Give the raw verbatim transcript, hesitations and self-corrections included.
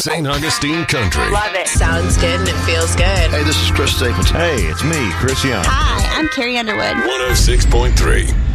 Saint Augustine Country. Love it. Sounds good and it feels good. Hey, this is Chris Stapleton. Hey, it's me, Chris Young. Hi, I'm Carrie Underwood. one oh six point three